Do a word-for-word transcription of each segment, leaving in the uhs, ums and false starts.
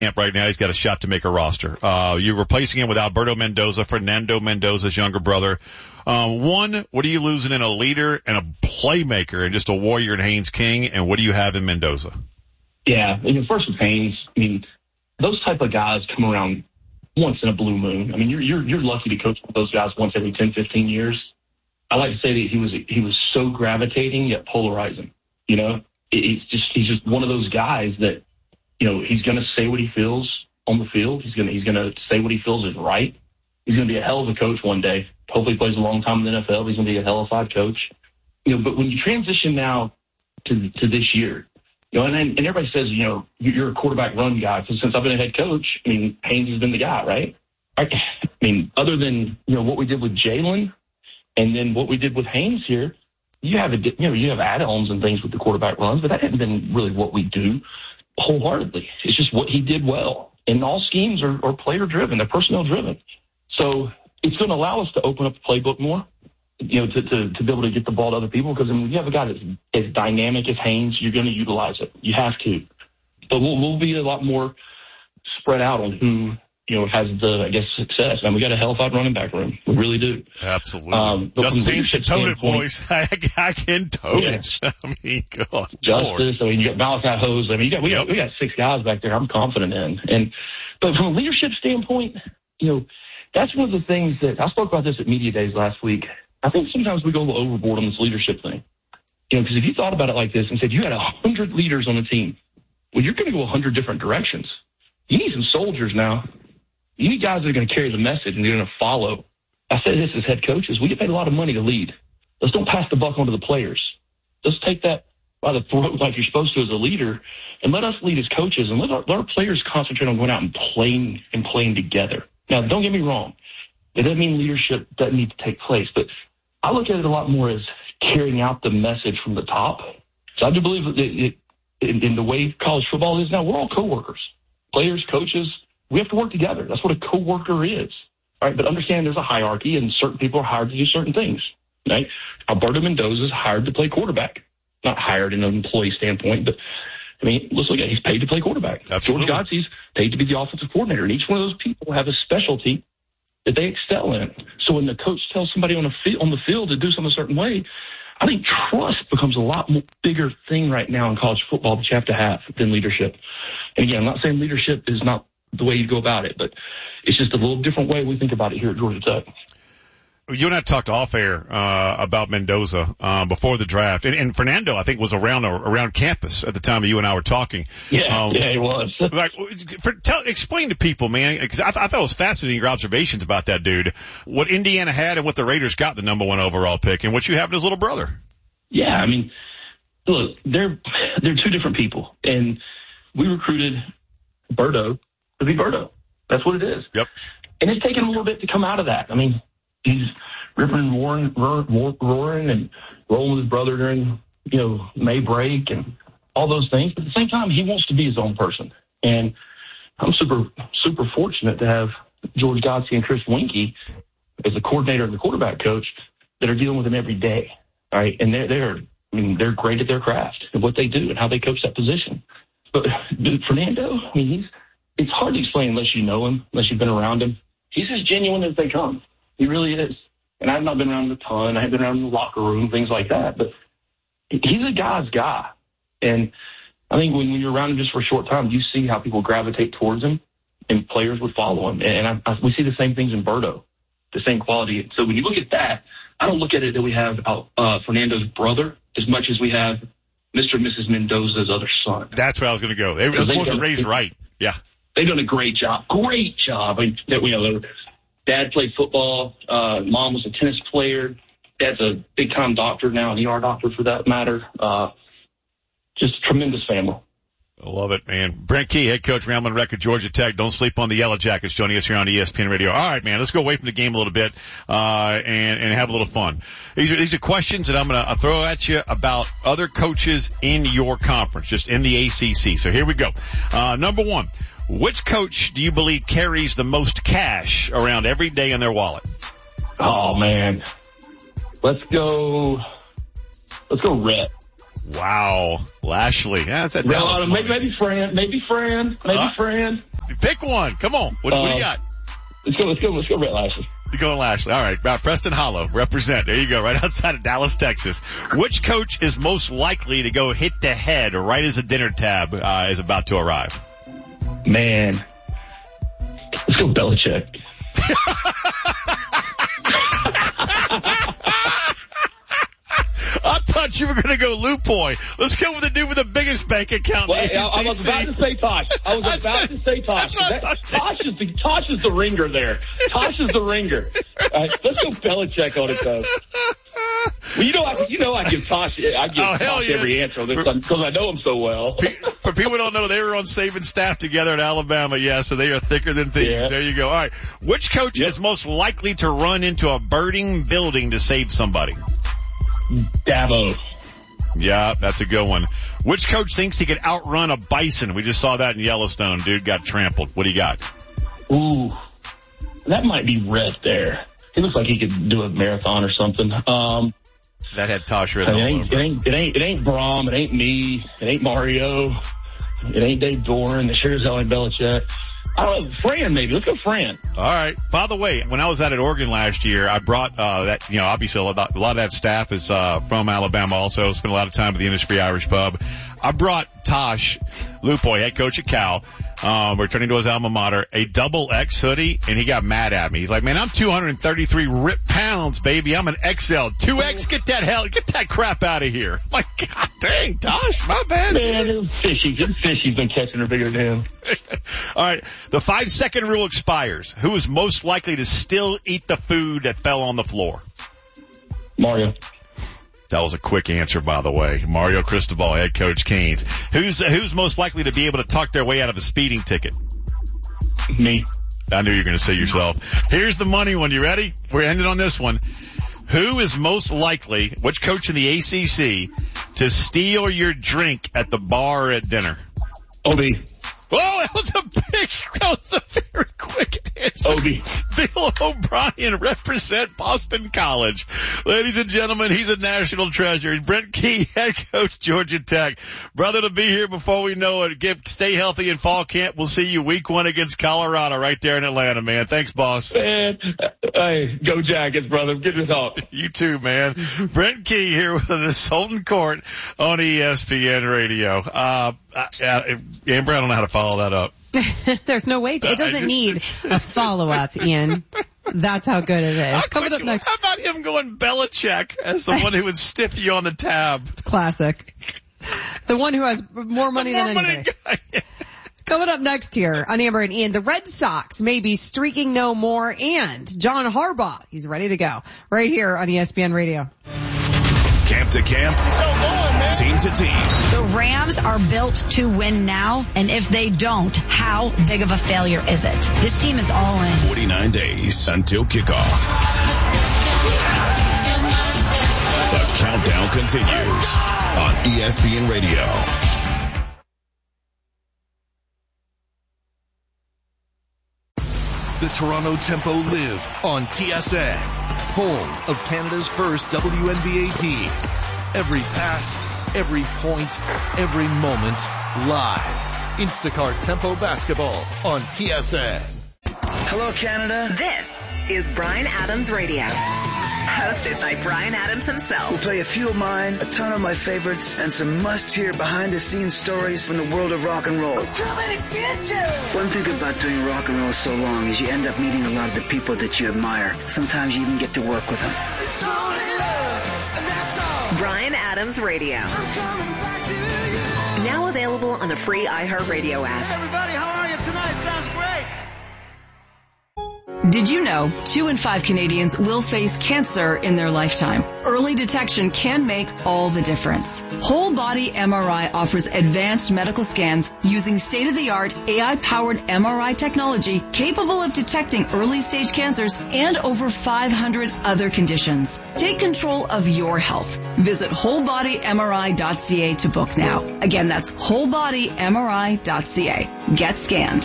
camp right now. He's got a shot to make a roster. Uh, you're replacing him with Alberto Mendoza, Fernando Mendoza's younger brother. Um, one, what are you losing in a leader and a playmaker and just a warrior in Haynes King? And what do you have in Mendoza? Yeah, I mean, first with Haynes, I mean, those type of guys come around once in a blue moon. I mean, you're you're you're lucky to coach with those guys once every ten, fifteen years. I like to say that he was he was so gravitating yet polarizing. You know, it's just he's just one of those guys that, you know, he's going to say what he feels on the field. He's going to he's going to say what he feels is right. He's going to be a hell of a coach one day. Hopefully, he plays a long time in the N F L. He's going to be a hell of a coach. You know, but when you transition now to to this year, you know, and, and everybody says, you know, you're a quarterback run guy. So since I've been a head coach, I mean, Haynes has been the guy, right? I, I mean, other than, you know, what we did with Jalen and then what we did with Haynes here, you have a, you know, you have add-ons and things with the quarterback runs, but that hasn't been really what we do wholeheartedly. It's just what he did well. And all schemes are, are player-driven. They're personnel-driven. So it's going to allow us to open up the playbook more, you know, to, to, to be able to get the ball to other people. Because I mean, when you have a guy that's as dynamic as Haynes, you're going to utilize it. You have to. But we'll, we'll be a lot more spread out on who, you know, has the, I guess, success. And we got a hell of a running back room. We really do. Absolutely. Um, Justin Haynes can tote it, boys. I, I can tote yes. it. I mean, God, Justice. Lord. I mean, you got Malachi Hose. I mean, you got, we got, Yep. we got six guys back there I'm confident in. And, but from a leadership standpoint, you know, that's one of the things that I spoke about this at Media Days last week. I think sometimes we go a little overboard on this leadership thing. You know, because if you thought about it like this and said you had a hundred leaders on the team, well, you're going to go a hundred different directions. You need some soldiers now. You need guys that are going to carry the message and they're going to follow. I say this as head coaches. We get paid a lot of money to lead. Let's don't pass the buck on to the players. Let's take that by the throat like you're supposed to as a leader and let us lead as coaches and let our, let our players concentrate on going out and playing and playing together. Now, don't get me wrong. It doesn't mean leadership doesn't need to take place, but I look at it a lot more as carrying out the message from the top. So I do believe that it, it, in, in the way college football is now, we're all coworkers, players, coaches. We have to work together. That's what a coworker is. All right, but understand there's a hierarchy, and certain people are hired to do certain things. Right? Alberto Mendoza is hired to play quarterback, not hired in an employee standpoint, but I mean, let's look at it. He's paid to play quarterback. Absolutely. George Godsey's paid to be the offensive coordinator, and each one of those people have a specialty that they excel in. So when the coach tells somebody on, a fi- on the field to do something a certain way, I think trust becomes a lot more bigger thing right now in college football that you have to have than leadership. And again, I'm not saying leadership is not the way you go about it, but it's just a little different way we think about it here at Georgia Tech. You and I talked off air uh, about Mendoza uh, before the draft, and, and Fernando, I think, was around around campus at the time that you and I were talking. Yeah, um, yeah, he was. like, for, tell, explain to people, man, because I, I thought it was fascinating your observations about that dude. What Indiana had and what the Raiders got the number one overall pick, and what you have in his little brother. Yeah, I mean, look, they're they're two different people, and we recruited Berto to be Berto. That's what it is. Yep. And it's taken a little bit to come out of that. I mean, he's ripping and roaring, roaring, roaring and rolling with his brother during, you know, May break and all those things. But at the same time, he wants to be his own person. And I'm super, super fortunate to have George Godsey and Chris Winkie as the coordinator and the quarterback coach that are dealing with him every day. All right. And they're, they're, I mean, they're great at their craft and what they do and how they coach that position. But dude, Fernando, I mean, he's, it's hard to explain unless you know him, unless you've been around him. He's as genuine as they come. He really is. And I've not been around him a ton. I've been around in the locker room, things like that. But he's a guy's guy. And I think when you're around him just for a short time, you see how people gravitate towards him and players would follow him. And I, I, we see the same things in Berto, the same quality. So when you look at that, I don't look at it that we have uh, Fernando's brother as much as we have Mister and Missus Mendoza's other son. That's where I was going to go. They were supposed to raise right. Yeah. They've done a great job. Great job. I mean, that, you know, dad played football. Uh, mom was a tennis player. Dad's a big-time doctor now, an E R doctor for that matter. Uh, just a tremendous family. I love it, man. Brent Key, head coach, Rambling Wreck at Georgia Tech. Don't sleep on the Yellow Jackets, joining us here on E S P N Radio. All right, man, let's go away from the game a little bit uh and, and have a little fun. These are, these are questions that I'm going to throw at you about other coaches in your conference, just in the A C C. So here we go. Uh Number one, which coach do you believe carries the most cash around every day in their wallet? Oh, man. Let's go, let's go Rhett. Wow. Lashley. Yeah, that's that No, Dallas uh, maybe, maybe Fran. Maybe Fran. Maybe uh, Fran. Pick one. Come on. What, uh, what do you got? Let's go, let's go, let's go Rhett Lashley. You're going Lashley. All right. Uh, Preston Hollow. Represent. There you go. Right outside of Dallas, Texas. Which coach is most likely to go hit the head right as a dinner tab uh, is about to arrive? Man. Let's go Belichick. I thought you were going to go Lupoy. Let's go with the dude with the biggest bank account. Well, I, I was about to say Tosh. I was about to say Tosh. That, Tosh, is the, Tosh is the ringer there. Tosh is the ringer. All right, let's go Belichick on it, though. Well, you know, I, you know, I give Tosh, I give oh, Tosh yeah. every answer on this because I know him so well. For people who don't know, they were on Saban staff together at Alabama, yeah, so they are thicker than thieves. Yeah. There you go. All right. Which coach yep. is most likely to run into a burning building to save somebody? Dabo. Yeah, that's a good one. Which coach thinks he could outrun a bison? We just saw that in Yellowstone. Dude got trampled. What do you got? Ooh, that might be Rhett there. He looks like he could do a marathon or something. Um, that had Tosh written it all ain't, over. It ain't, it ain't, it ain't Brom. It ain't me. It ain't Mario. It ain't Dave Doran. It sure as hell ain't Belichick. I don't know, Fran maybe. Let's go Fran. All right. By the way, when I was out at Oregon last year, I brought, uh, that, you know, obviously a lot, a lot of that staff is, uh, from Alabama also. Spent a lot of time at the Industry Irish Pub. I brought Tosh Lupoy, head coach at Cal, um, returning to his alma mater, a double X hoodie, and he got mad at me. He's like, man, I'm two hundred thirty-three rip pounds, baby. I'm an X L. two X, get that hell, get that crap out of here. I'm like, God dang, Tosh, my bad. Man, it's fishy. It's fishy. Been catching her bigger than him. All right. The five second rule expires. Who is most likely to still eat the food that fell on the floor? Mario. That was a quick answer, by the way. Mario Cristobal, head coach Canes. Who's, who's most likely to be able to talk their way out of a speeding ticket? Me. I knew you were going to say yourself. Here's the money one. You ready? We're ending on this one. Who is most likely, which coach in the A C C, to steal your drink at the bar or at dinner? O B. Oh, that was a big, that was a very quick answer. O B. Bill O'Brien, represent Boston College. Ladies and gentlemen, he's a national treasure. Brent Key, head coach, Georgia Tech. Brother, to be here before we know it. Give, stay healthy in fall camp. We'll see you week one against Colorado right there in Atlanta, man. Thanks, boss. Man, hey, go Jackets, brother. Good to talk. You too, man. Brent Key here with us, Holden Court on E S P N Radio. Uh, uh, Amber, I don't know how to follow that up. There's no way to, it doesn't need a follow-up, Ian. That's how good it is. Coming up next. How about him going Belichick as the one who would stiff you on the tab? It's classic. The one who has more money more than money anybody. Guy. Coming up next here on Amber and Ian, the Red Sox may be streaking no more, and John Harbaugh, he's ready to go. Right here on E S P N Radio. Camp to camp, so long, man. Team to team. The Rams are built to win now, and if they don't, how big of a failure is it? This team is all in. forty-nine days until kickoff. The countdown continues on E S P N Radio. The Toronto Tempo live on T S N, home of Canada's first W N B A team. Every pass, every point, every moment, live. Instacart Tempo Basketball on T S N. Hello, Canada. This is Bryan Adams Radio. Hosted by Bryan Adams himself. We'll play a few of mine, a ton of my favorites, and some must-hear behind-the-scenes stories from the world of rock and roll. I'm coming to get you! One thing about doing rock and roll so long is you end up meeting a lot of the people that you admire. Sometimes you even get to work with them. It's only love, and that's all. Bryan Adams Radio. I'm coming back to you. Now available on the free iHeartRadio app. Hey everybody, how are you tonight? Sounds great. Did you know two in five Canadians will face cancer in their lifetime? Early detection can make all the difference. Whole Body M R I offers advanced medical scans using state-of-the-art A I-powered M R I technology capable of detecting early-stage cancers and over five hundred other conditions. Take control of your health. Visit whole body M R I dot C A to book now. Again, that's whole body M R I dot C A. Get scanned.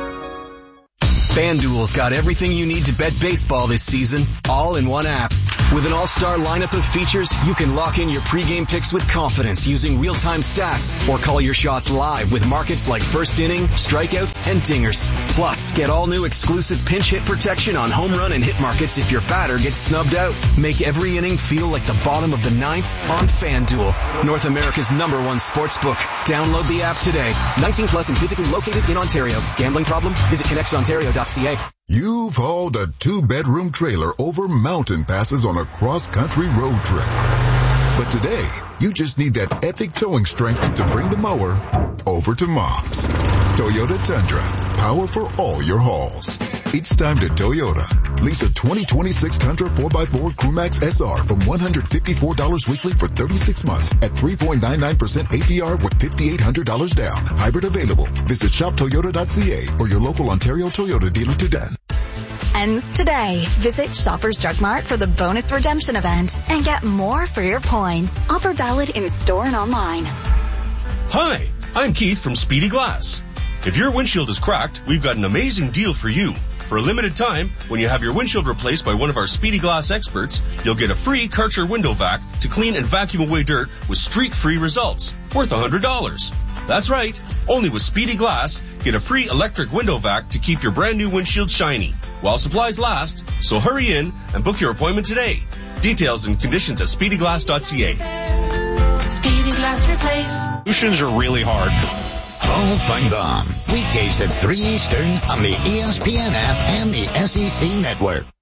FanDuel's got everything you need to bet baseball this season, all in one app. With an all-star lineup of features, you can lock in your pregame picks with confidence using real-time stats or call your shots live with markets like first inning, strikeouts, and dingers. Plus, get all new exclusive pinch hit protection on home run and hit markets if your batter gets snubbed out. Make every inning feel like the bottom of the ninth on FanDuel, North America's number one sportsbook. Download the app today. nineteen plus and physically located in Ontario. Gambling problem? Visit connects ontario dot c a. You've hauled a two-bedroom trailer over mountain passes on a cross-country road trip. But today, you just need that epic towing strength to bring the mower over to Mom's. Toyota Tundra. Power for all your hauls. It's time to Toyota. Lease a twenty twenty-six Tundra four by four Crewmax S R from one hundred fifty-four dollars weekly for thirty-six months at three point nine nine percent A P R with five thousand eight hundred dollars down. Hybrid available. Visit shop toyota dot c a or your local Ontario Toyota dealer today. Ends today. Visit Shoppers Drug Mart for the bonus redemption event and get more for your points. Offer valid in store and online. Hi, I'm Keith from Speedy Glass. If your windshield is cracked, we've got an amazing deal for you. For a limited time, when you have your windshield replaced by one of our Speedy Glass experts, you'll get a free Karcher window vac to clean and vacuum away dirt with streak-free results, worth one hundred dollars. That's right. Only with Speedy Glass, get a free electric window vac to keep your brand new windshield shiny while supplies last. So hurry in and book your appointment today. Details and conditions at speedy glass dot c a. Speedy Glass Replace. Solutions are really hard. Paul Feinbaum. Weekdays at three Eastern on the E S P N app and the S E C Network.